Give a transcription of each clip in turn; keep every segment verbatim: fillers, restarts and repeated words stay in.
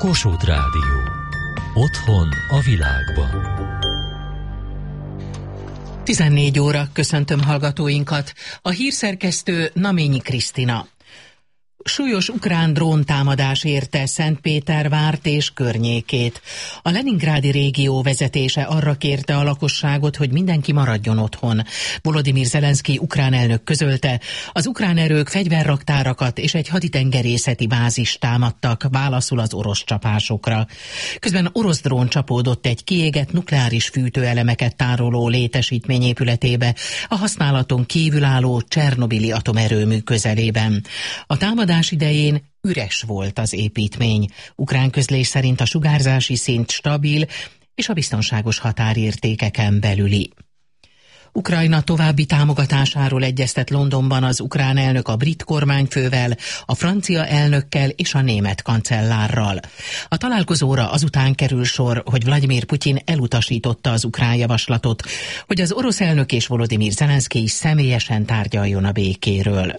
Kossuth Rádió. Otthon a világban. tizennégy óra, köszöntöm hallgatóinkat. A hírszerkesztő Naményi Krisztina. Súlyos ukrán dróntámadás érte Szentpétervárt és környékét. A leningrádi régió vezetése arra kérte a lakosságot, hogy mindenki maradjon otthon. Volodymyr Zelenszky ukrán elnök közölte, az ukrán erők fegyverraktárakat és egy haditengerészeti bázist támadtak válaszul az orosz csapásokra. Közben orosz drón csapódott egy kiégett nukleáris fűtőelemeket tároló létesítmény épületébe, a használaton kívülálló Csernobili atomerőmű közelében. A támadás idején üres volt az építmény. Ukrán közlés szerint a sugárzási szint stabil és a biztonságos határértékeken belüli. Ukrajna további támogatásáról egyeztet Londonban az ukrán elnök a brit kormányfővel, a francia elnökkel és a német kancellárral. A találkozóra azután kerül sor, hogy Vladimir Putyin elutasította az ukrán javaslatot, hogy az orosz elnök és Volodymyr Zelenszky is személyesen tárgyaljon a békéről.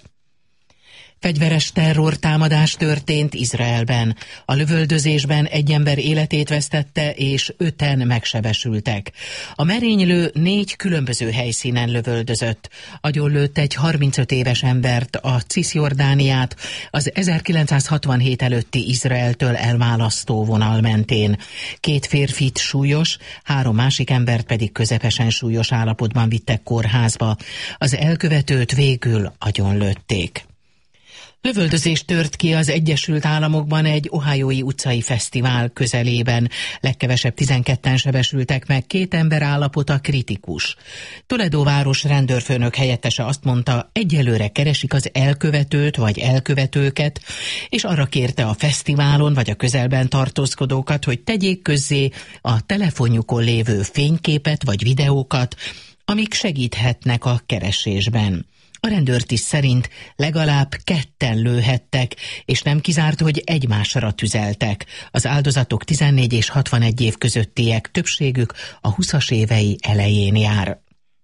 Fegyveres terrortámadás történt Izraelben. A lövöldözésben egy ember életét vesztette, és öten megsebesültek. A merénylő négy különböző helyszínen lövöldözött. Agyonlőtt egy harmincöt éves embert, a Cisjordániát az ezerkilencszázhatvanhét előtti Izraeltől elválasztó vonal mentén. Két férfit súlyos, három másik embert pedig közepesen súlyos állapotban vittek kórházba. Az elkövetőt végül agyonlőtték. Lövöldözés tört ki az Egyesült Államokban egy ohiói utcai fesztivál közelében. Legkevesebb tizenketten sebesültek meg, két ember állapota kritikus. Toledo város rendőrfőnök helyettese azt mondta, egyelőre keresik az elkövetőt vagy elkövetőket, és arra kérte a fesztiválon vagy a közelben tartózkodókat, hogy tegyék közzé a telefonjukon lévő fényképet vagy videókat, amik segíthetnek a keresésben. A rendőrtiszt szerint legalább ketten lőhettek, és nem kizárt, hogy egymásra tüzeltek. Az áldozatok tizennégy és hatvanegy év közöttiek, többségük a huszas évei elején jár.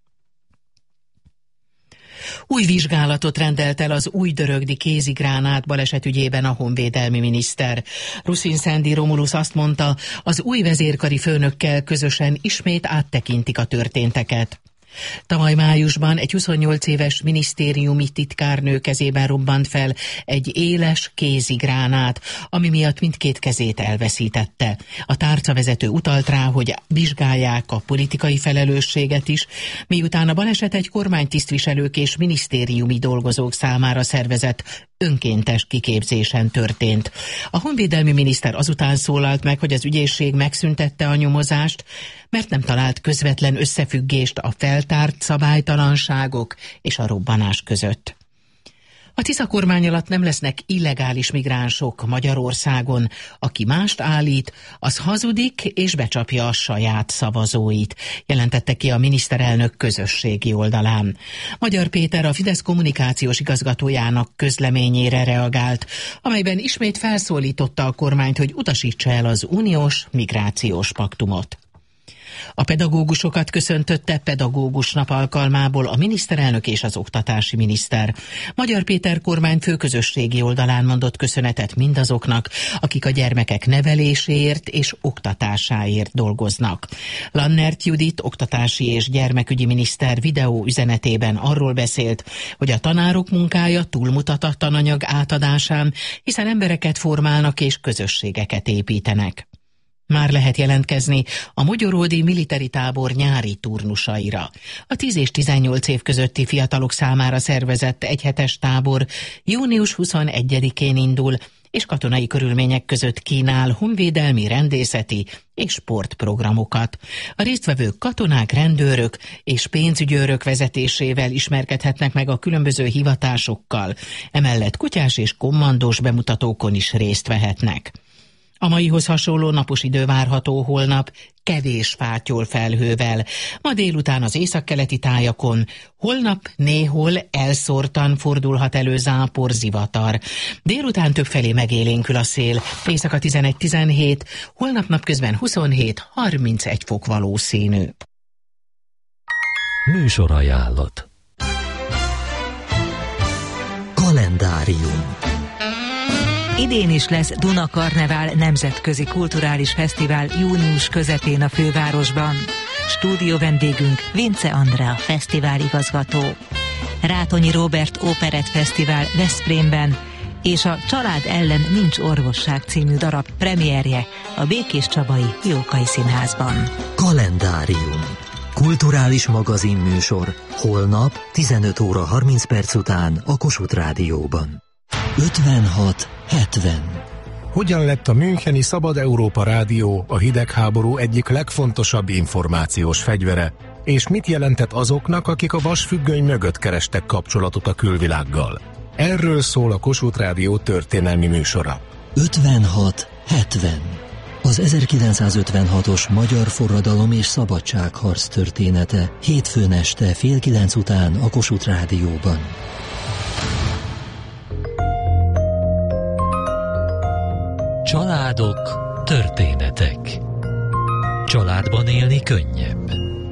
Új vizsgálatot rendelt el az újdörögdi kézigránát baleset ügyében a honvédelmi miniszter. Ruszin Szendi Romulus azt mondta, az új vezérkari főnökkel közösen ismét áttekintik a történteket. Tavaly májusban egy huszonnyolc éves minisztériumi titkárnő kezében robbant fel egy éles kézigránát, ami miatt mindkét kezét elveszítette. A tárcavezető utalt rá, hogy vizsgálják a politikai felelősséget is, miután a baleset egy kormánytisztviselők és minisztériumi dolgozók számára szervezett önkéntes kiképzésen történt. A honvédelmi miniszter azután szólalt meg, hogy az ügyészség megszüntette a nyomozást, mert nem talált közvetlen összefüggést a feltárt szabálytalanságok és a robbanás között. A Tisza kormány alatt nem lesznek illegális migránsok Magyarországon. Aki mást állít, az hazudik és becsapja a saját szavazóit, jelentette ki a miniszterelnök közösségi oldalán. Magyar Péter a Fidesz kommunikációs igazgatójának közleményére reagált, amelyben ismét felszólította a kormányt, hogy utasítsa el az uniós migrációs paktumot. A pedagógusokat köszöntötte pedagógus nap alkalmából a miniszterelnök és az oktatási miniszter. Magyar Péter kormányfő közösségi oldalán mondott köszönetet mindazoknak, akik a gyermekek neveléséért és oktatásáért dolgoznak. Lannert Judit oktatási és gyermekügyi miniszter videó üzenetében arról beszélt, hogy a tanárok munkája túlmutat a tananyag átadásán, hiszen embereket formálnak és közösségeket építenek. Már lehet jelentkezni a Mogyoródi Militeri Tábor nyári turnusaira. A tíz és tizennyolc év közötti fiatalok számára szervezett egyhetes tábor június huszonegyedikén indul, és katonai körülmények között kínál honvédelmi, rendészeti és sportprogramokat. A résztvevők katonák, rendőrök és pénzügyőrök vezetésével ismerkedhetnek meg a különböző hivatásokkal, emellett kutyás és kommandós bemutatókon is részt vehetnek. A maihoz hasonló napos idő várható holnap, kevés fátyol felhővel. Ma délután az északkeleti tájakon, holnap néhol elszórtan fordulhat elő zápor, zivatar. Délután többfelé megélénkül a szél, éjszaka tizenegy tizenhét, holnap napközben huszonhét harmincegy fok valószínű. Műsorajánlat. Kalendárium. Idén is lesz Duna Karnevál nemzetközi kulturális fesztivál június közepén a fővárosban. Stúdió vendégünk Vince Andrea fesztivál igazgató. Rátonyi Róbert Operett Fesztivál Veszprémben, és a Család ellen nincs orvosság című darab premierje a Békés Csabai Jókai Színházban. Kalendárium. Kulturális magazinműsor. Holnap tizenöt óra harminc perc után a Kossuth Rádióban. ötvenhat hetven. Hogyan lett a Müncheni Szabad Európa Rádió a hidegháború egyik legfontosabb információs fegyvere, és mit jelentett azoknak, akik a vasfüggöny mögött kerestek kapcsolatot a külvilággal? Erről szól a Kossuth Rádió történelmi műsora. ötvenhat hetven. Az ezerkilencszázötvenhatos magyar forradalom és szabadságharc története hétfőn este fél kilenc után a Kossuth Rádióban. Családok, történetek. Családban élni könnyebb.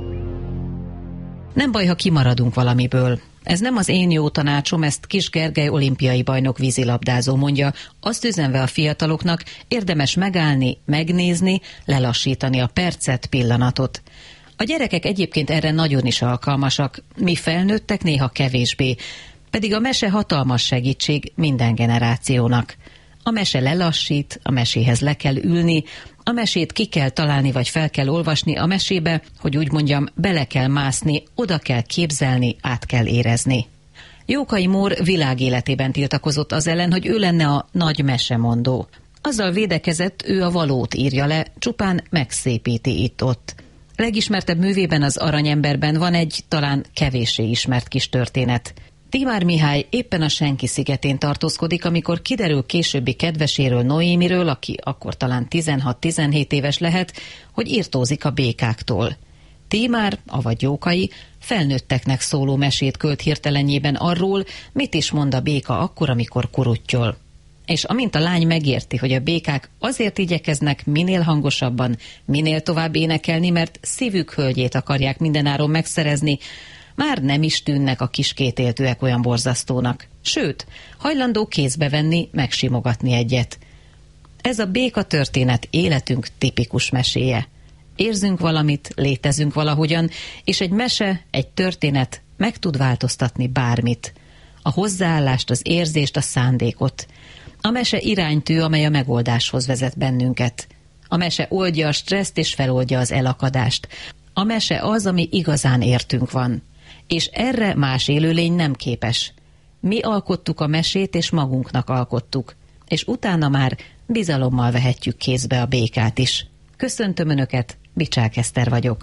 Nem baj, ha kimaradunk valamiből. Ez nem az én jó tanácsom, ezt Kis Gergely olimpiai bajnok vízilabdázó mondja, azt üzenve a fiataloknak, érdemes megállni, megnézni, lelassítani a percet, pillanatot. A gyerekek egyébként erre nagyon is alkalmasak, mi felnőttek néha kevésbé, pedig a mese hatalmas segítség minden generációnak. A mese lelassít, a meséhez le kell ülni, a mesét ki kell találni vagy fel kell olvasni, a mesébe, hogy úgy mondjam, bele kell mászni, oda kell képzelni, át kell érezni. Jókai Mór világéletében tiltakozott az ellen, hogy ő lenne a nagy mesemondó. Azzal védekezett, ő a valót írja le, csupán megszépíti itt-ott. Legismertebb művében, az Aranyemberben van egy talán kevéssé ismert kis történet. Tímár Mihály éppen a Senki szigetén tartózkodik, amikor kiderül későbbi kedveséről, Noémiről, aki akkor talán tizenhat-tizenhét éves lehet, hogy irtózik a békáktól. Tímár, avagy Jókai, felnőtteknek szóló mesét költ hirtelenjében arról, mit is mond a béka akkor, amikor kuruttyol. És amint a lány megérti, hogy a békák azért igyekeznek minél hangosabban, minél tovább énekelni, mert szívük hölgyét akarják mindenáron megszerezni, már nem is tűnnek a kiskétéltőek olyan borzasztónak. Sőt, hajlandó kézbe venni, megsimogatni egyet. Ez a béka történet életünk tipikus meséje. Érzünk valamit, létezünk valahogyan, és egy mese, egy történet meg tud változtatni bármit. A hozzáállást, az érzést, a szándékot. A mese iránytű, amely a megoldáshoz vezet bennünket. A mese oldja a stresszt és feloldja az elakadást. A mese az, ami igazán értünk van. És erre más élőlény nem képes. Mi alkottuk a mesét, és magunknak alkottuk. És utána már bizalommal vehetjük kézbe a békát is. Köszöntöm Önöket, Bicsák Eszter vagyok.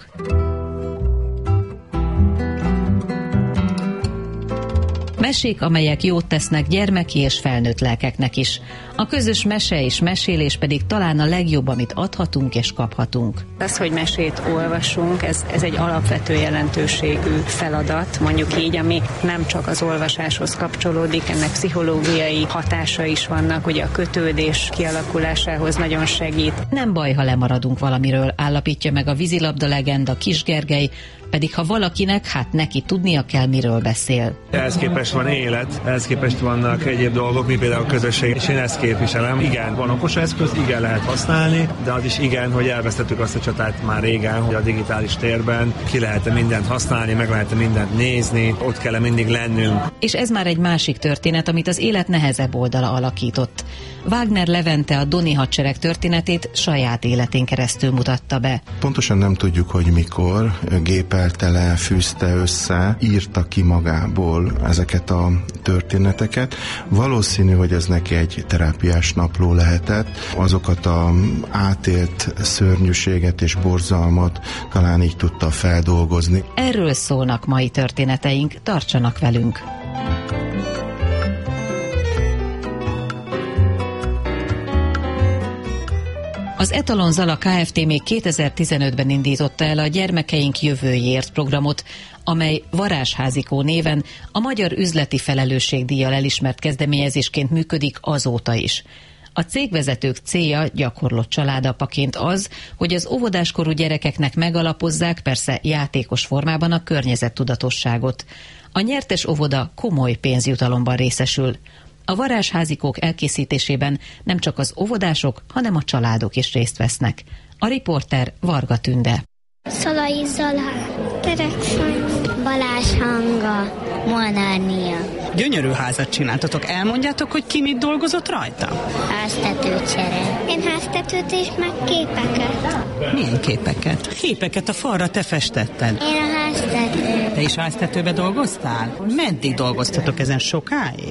Mesék, amelyek jót tesznek gyermeki és felnőtt lelkeknek is. A közös mese és mesélés pedig talán a legjobb, amit adhatunk és kaphatunk. Az, hogy mesét olvasunk, ez, ez egy alapvető jelentőségű feladat, mondjuk így, ami nem csak az olvasáshoz kapcsolódik, ennek pszichológiai hatása is vannak, ugye a kötődés kialakulásához nagyon segít. Nem baj, ha lemaradunk valamiről, állapítja meg a vízilabda legenda Kis Gergely, pedig ha valakinek, hát neki tudnia kell, miről beszél. Ehhez képest van élet, ehhez képest vannak egyéb dolgok, mi például a közösség, és én ezt képviselem. Igen, van okos eszköz, igen, lehet használni, de az is igen, hogy elvesztettük azt a csatát már régen, hogy a digitális térben ki lehet mindent használni, meg lehet mindent nézni, ott kell mindig lennünk. És ez már egy másik történet, amit az élet nehezebb oldala alakított. Wagner Levente a Doni hadsereg történetét saját életén keresztül mutatta be. Pontosan nem tudjuk, hogy mikor gépelte le, fűzte össze, írta ki magából ezeket a történeteket. Valószínű, hogy ez neki egy terápiás napló lehetett. Azokat a átélt szörnyűséget és borzalmat talán így tudta feldolgozni. Erről szólnak mai történeteink, tartsanak velünk! Az Etalon Zala Kft. Még kétezer-tizenötben indította el a Gyermekeink jövőjéért programot, amely Varázsházikó néven a Magyar Üzleti Felelősségdíjjal elismert kezdeményezésként működik azóta is. A cégvezetők célja gyakorlott családapaként az, hogy az óvodáskorú gyerekeknek megalapozzák, persze játékos formában a környezettudatosságot. A nyertes óvoda komoly pénzjutalomban részesül. A varázsházikók elkészítésében nem csak az óvodások, hanem a családok is részt vesznek. A riporter Varga Tünde. Szalai Zala, Terek Sanyi, Balázs Hanga, Monárnia. Gyönyörű házat csináltatok. Elmondjátok, hogy ki mit dolgozott rajta? Háztetőcsere. Én háztetőt és meg képeket. Milyen képeket? Képeket a falra te festetted. Én a háztető. Te is háztetőbe dolgoztál? Meddig dolgoztatok ezen, sokáig?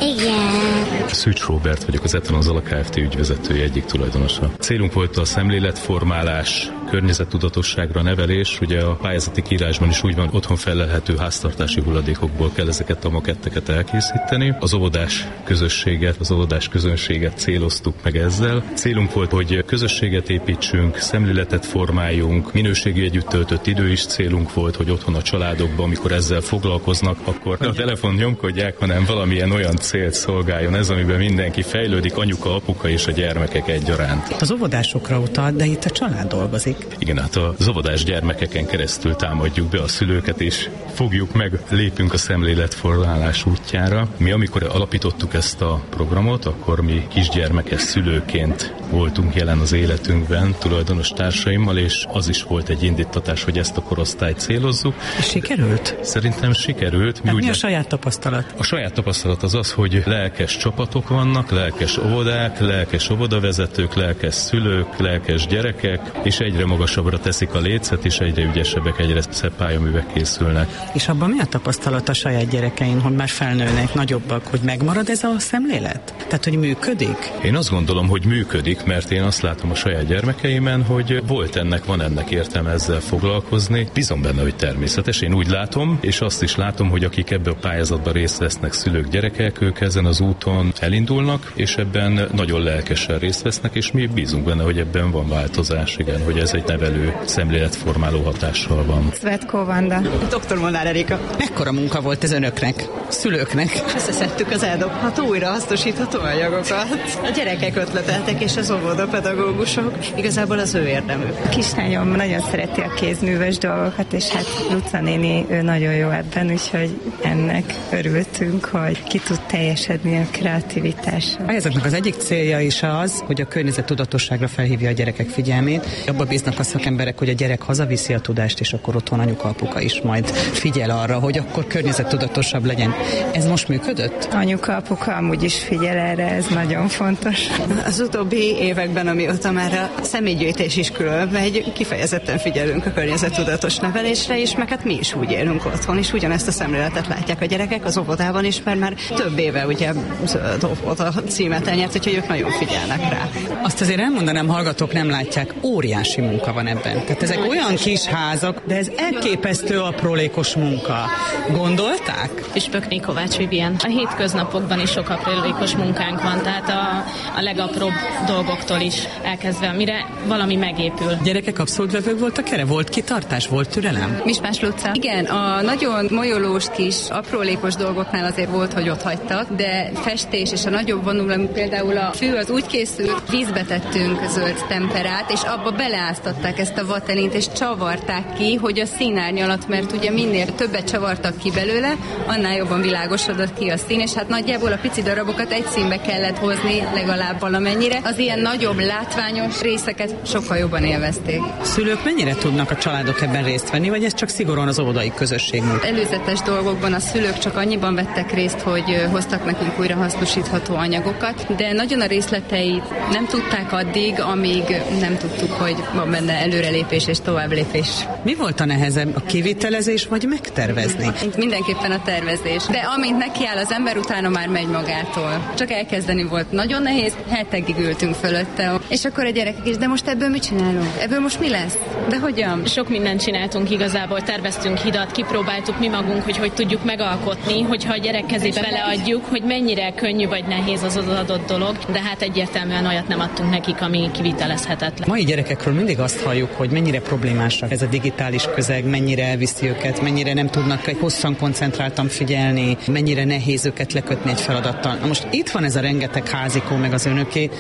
Igen. Szűcs Róbert vagyok, az Etanon Zala Kft. Ügyvezetője, egyik tulajdonosa. Célunk volt a szemléletformálás, környezettudatosságra nevelés. Ugye a pályázati kiírásban is úgy van, otthon fellelhető háztartási hulladékokból kell ezeket a maketteket elkészíteni. Az óvodás közösséget, az óvodás közönséget céloztuk meg ezzel. Célunk volt, hogy közösséget építsünk, szemléletet formáljunk, minőségi együtt töltött idő is célunk volt, hogy otthon a családokban, amikor ezzel foglalkoznak, akkor a telefon nyomkodják, hanem valamilyen olyan célt szolgáljon ez, amiben mindenki fejlődik, anyuka, apuka és a gyermekek egyaránt. Az óvodásokra utal, de itt a család dolgozik. Igen, hát az óvodás gyermekeken keresztül támadjuk be a szülőket, és fogjuk meg, lépünk a szemléletformálás útjára. Mi amikor alapítottuk ezt a programot, akkor mi kisgyermekes szülőként voltunk jelen az életünkben, tulajdonos társaimmal, és az is volt egy indítatás, hogy ezt a korosztályt célozzuk. És sikerült? Szerintem sikerült. Mi, mi ugye, a saját tapasztalat? A saját tapasztalat az az, hogy lelkes csapatok vannak, lelkes óvodák, lelkes óvodavezetők, lelkes szülők, lelkes gyerekek, és egyre magasabbra teszik a lécet, és egyre ügyesebbek, egyre szebb pályaművek készülnek. És abban mi a tapasztalat a saját gyerekein, hogy már felnőnek, nagyobbak, hogy megmarad ez a szemlélet? Tehát, hogy működik? Én azt gondolom, hogy működik, mert én azt látom a saját gyermekeimen, hogy volt ennek, van ennek értelme ezzel foglalkozni. Bízom benne, hogy természetes. Én úgy látom, és azt is látom, hogy akik ebbe a pályázatban részt vesznek, szülők, gyerekek, ők ezen az úton elindulnak, és ebben nagyon lelkesen részt vesznek, és mi bízunk benne, hogy ebben van változás, igen, hogy ez egy nevelő, szemléletformáló hatással van. Szvetkó Vanda. doktor Molnár Erika. Mekkora munka volt ez önöknek, szülőknek? Összeszedtük az eldobható, újra hasznosítható anyagokat. A gyerekek ötleteltek, és az óvodapedagógusok. Igazából az ő érdemük. Kislányom nagyon szereti a kézműves dolgokat, és hát Luca néni, ő nagyon jó ebben, úgyhogy ennek örültünk, hogy ki tud teljesedni a kreativitása. A helyzetnek az egyik célja is az, hogy a környezettudatosságra felhívja a gyerekek figyelmét. Abba bíznak a szakemberek, hogy a gyerek hazaviszi a tudást, és akkor otthon anyuka, apuka is majd figyel arra, hogy akkor környezettudatosabb legyen. Ez most működött? Anyuka, apuka amúgy is figyel erre, ez nagyon fontos. Az utóbbi években, amióta már a személygyűjtés is külön megy, kifejezetten figyelünk a környezettudatos nevelésre, és meg hát mi is úgy élünk otthon, és ugyanezt a szemléletet látják a gyerekek az óvodában is, mert már több éve ugye zöld óvoda címet elnyert, úgyhogy ők nagyon figyelnek rá. Azt azért elmondanám, hallgatók nem látják, óriási munka van ebben. Tehát ezek olyan kis házak, de ez elképesztő aprólékos munka. Gondolták? Püspökné Kovács Vivien. A hétköznapokban is sok aprólékos munkánk van, tehát a, a legapróbb dolgoktól is elkezdve, amire valami megépül. Gyerekek abszolút vevők voltak erre? Volt kitartás, volt türelem? Mispás Luca. Igen, a nagyon molyolós kis aprólékos dolgoknál azért volt, hogy ott hagytak, de festés és a nagyobb vonul, ami például a fű az úgy készült, vízbe tettünk zöld temperát, és abba beleáztatták ezt a vatelint, és csavarták ki, hogy a színárnyalat, mert ugye minél többet csavartak ki belőle, annál jobban világosodott ki a szín, és hát nagyjából a pici darabokat egy színbe kellett hozni legalább valamennyire. Az ilyen nagyobb, látványos részeket sokkal jobban élvezték. Szülők mennyire tudnak a családok ebben részt venni, vagy ez csak szigorúan az óvodai közösség munka? Előzetes dolgokban a szülők csak annyiban vettek részt, hogy hoztak nekünk újra hasznosítható anyagokat, de nagyon a részleteit nem tudták addig, amíg nem tudtuk, hogy van benne előrelépés és továbblépés. Mi volt a nehezebb, a kivitelezés vagy megtervezni? Mindenképpen a tervezés. De amint nekiáll az ember, utána már megy magától. Csak elkezdeni volt nagyon nehéz, hetekig ültünk fölötte. És akkor a gyerekek is, de most ebből mit csinálunk? Ebből most mi lesz? De hogyan? Sok mindent csináltunk igazából, terveztünk hidat, kipróbáltuk mi magunk, hogy hogy tudjuk megalkotni, hogyha a gyerek kezébe beleadjuk, hogy mennyire könnyű vagy nehéz az adott dolog, de hát egyértelműen olyat nem adtunk nekik, ami kivitelezhetetlen. Mai gyerekekről mindig azt halljuk, hogy mennyire problémásak ez a digitális közeg, mennyire elviszi őket, mennyire nem tudnak egy hosszan koncentráltan figyelni, mennyire nehéz őket lekötni egy feladattal. Na most itt van ez a rengeteg házikó meg az önöké, abszolút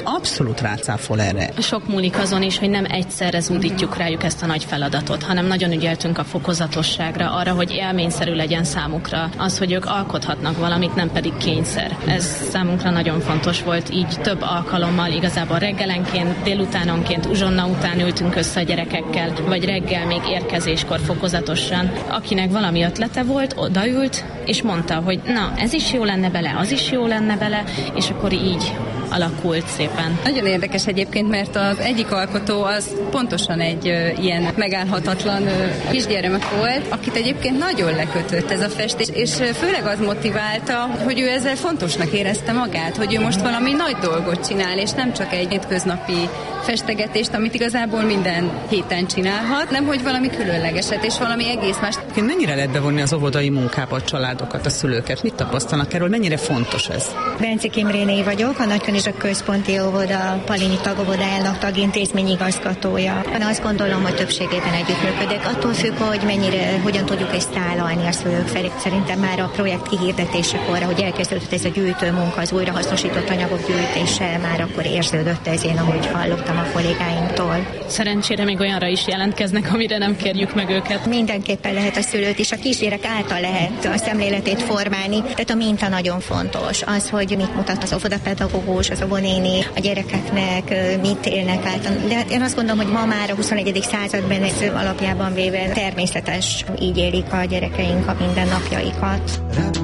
abszolút rácáfol erre. Sok múlik azon is, hogy nem egyszerre zúdítjuk rájuk ezt a nagy feladatot, hanem nagyon ügyeltünk a fokozatosságra, arra, hogy élményszerű legyen számukra az, hogy ők alkothatnak valamit, nem pedig kényszer. Ez számunkra nagyon fontos volt, így több alkalommal igazából reggelenként, délutánonként, uzsonna után ültünk össze a gyerekekkel, vagy reggel még érkezéskor fokozatosan. Akinek valami ötlete volt, odaült, és mondta, hogy na, ez is jó lenne bele, az is jó lenne bele, és akkor így alakult szépen. Nagyon érdekes egyébként, mert az egyik alkotó az pontosan egy ö, ilyen megállhatatlan ö, kisgyermek volt, akit egyébként nagyon lekötött ez a festés, és ö, főleg az motiválta, hogy ő ezzel fontosnak érezte magát, hogy ő most valami nagy dolgot csinál, és nem csak egy hétköznapi festegetést, amit igazából minden héten csinálhat, nem hogy valami különlegeset, és valami egész más. Mennyire lehet bevonni az óvodai munkába a családokat, a szülőket? Mit tapasztalnak erről? Mennyire fontos ez? Benci Imréné vagyok, a Nagykanizsa Központi Óvoda Palini tagovodájának tagintézményigazgatója. Azt gondolom, hogy többségében együttműködök. Attól függ, hogy mennyire, hogyan tudjuk ezt tálalni a szülők felé. Szerintem már a projekt kihirdetésekor, hogy elkezdődött ez a gyűjtő munka, az újrahasznosított anyagok gyűjtése, már akkor érződött ez, én ahogy hallottam a kollégáimtól. Szerencsére még olyanra is jelentkeznek, amire nem kérjük meg őket. Mindenképpen lehet a szülőt is, a kisgyerek által lehet a szemléletét formálni. Tehát a minta nagyon fontos. Az, hogy mit mutat az óvodapedagógus, az óvonéni a gyerekeknek, mit élnek át. De én azt gondolom, hogy ma már a huszonegyedik században ez alapjában véve természetes, így élik a gyerekeink a mindennapjaikat.